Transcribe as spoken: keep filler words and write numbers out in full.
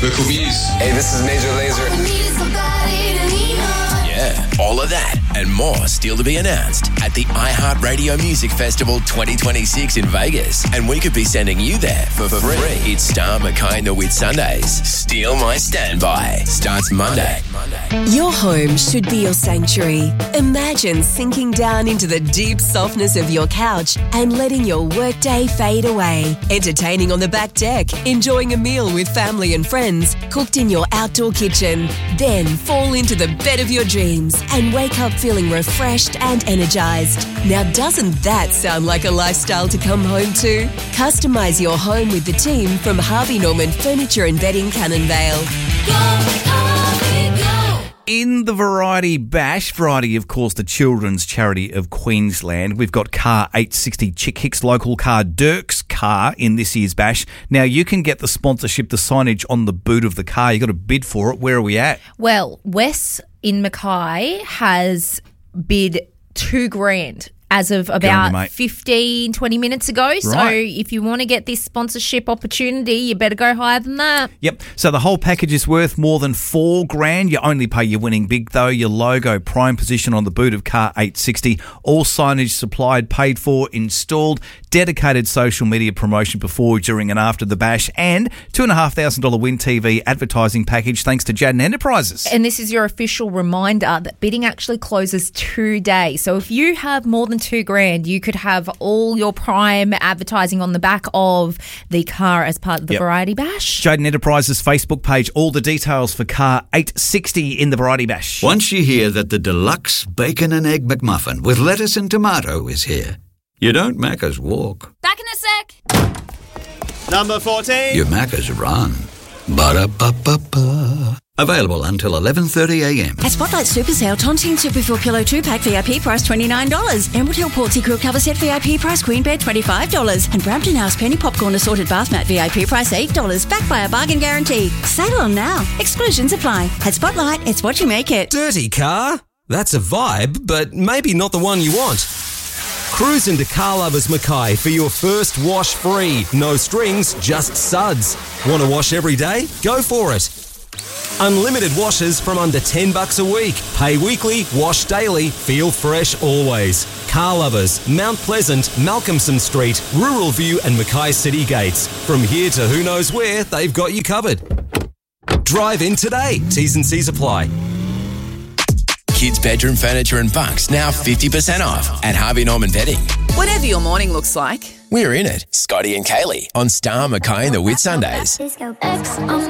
The Cookies. Hey, this is Major Lazer. Yeah, all of that and more still to be announced at the iHeartRadio Music Festival twenty twenty-six in Vegas. And we could be sending you there for, for free. It's Star Mackay and the Whitsundays. Steal My Standby. Starts Monday. Your home should be your sanctuary. Imagine sinking down into the deep softness of your couch and letting your workday fade away. Entertaining on the back deck, enjoying a meal with family and friends, cooked in your outdoor kitchen. Then fall into the bed of your dreams and wake up feeling refreshed and energized. Now, doesn't that sound like a lifestyle to come home to? Customize your home with the team from Harvey Norman Furniture and Bedding, Cannonvale. Go, Harvey, go! In the Variety Bash, Variety, of course, the children's charity of Queensland, we've got car eight sixty Chick Hicks local car Dirk's car in this year's Bash. Now, you can get the sponsorship, the signage on the boot of the car. You've got to bid for it. Where are we at? Well, Wes in Mackay has bid two grand as of about on you, fifteen, twenty minutes ago. Right. So if you want to get this sponsorship opportunity, you better go higher than that. Yep. So the whole package is worth more than four grand. You only pay your winning big, though. Your logo, prime position on the boot of car eight sixty. All signage supplied, paid for, installed. Dedicated social media promotion before, during and after the Bash. And two thousand five hundred dollars Win T V advertising package thanks to Jadden Enterprises. And this is your official reminder that bidding actually closes today. So if you have more than two grand, you could have all your prime advertising on the back of the car as part of the yep. Variety Bash. Jadden Enterprises Facebook page, all the details for car eight sixty in the Variety Bash. Once you hear that the deluxe bacon and egg McMuffin with lettuce and tomato is here, you don't Macca's walk. Back in a sec. Number fourteen. You Macca's run. Ba-da-ba-ba-ba. Available until eleven thirty a m. At Spotlight Super Sale, Tontine Super four Pillow two pack V I P price twenty-nine dollars. Emerald Hill Portsea Quilt Cover Set V I P price Queen Bed twenty-five dollars. And Brampton House Penny Popcorn Assorted Bath Mat V I P price eight dollars. Backed by a bargain guarantee. Sale on now. Exclusions apply. At Spotlight, it's what you make it. Dirty car? That's a vibe, but maybe not the one you want. Cruise into Car Lovers Mackay for your first wash free. No strings, just suds. Want to wash every day? Go for it. Unlimited washes from under ten bucks a week. Pay weekly, wash daily, feel fresh always. Car Lovers, Mount Pleasant, Malcolmson Street, Rural View and Mackay City Gates. From here to who knows where, they've got you covered. Drive in today. T's and C's apply. Kids' bedroom furniture and bunks now fifty percent off at Harvey Norman Bedding. Whatever your morning looks like, we're in it. Scotty and Kaylee on Star Mackay and the Whitsundays.